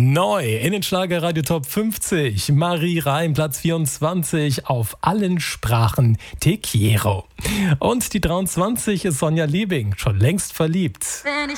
Neu in den Schlagerradio Top 50. Marie Reim, Platz 24 auf allen Sprachen Te Quiero. Und die 23 ist Sonja Liebing, schon längst verliebt. Wenn ich